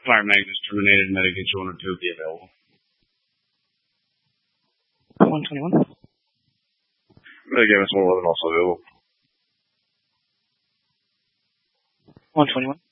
Fire Magnus terminated. Medicaid 202 be available. 121. Medicaid 111 also available. 121.